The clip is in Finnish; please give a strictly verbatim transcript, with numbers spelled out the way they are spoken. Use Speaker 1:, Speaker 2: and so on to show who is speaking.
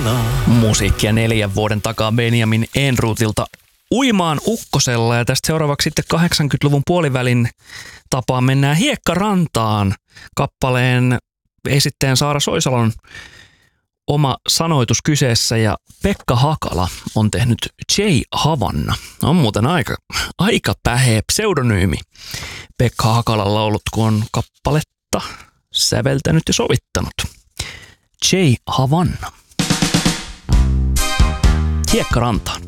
Speaker 1: Musiikkia neljän vuoden takaa Benjamin Ehrnroothlta Uimaan ukkosella, ja tästä seuraavaksi sitten kahdeksankymmentäluvun puolivälin tapaan mennään Hiekkarantaan. Kappaleen esittäjän Saara Soisalon oma sanoitus kyseessä, ja Pekka Hakala on tehnyt J. Havanna. On muuten aika, aika päheä pseudonyymi Pekka Hakalalla ollut, kun on kappaletta säveltänyt ja sovittanut. J. Havanna. Hiekkarantaan.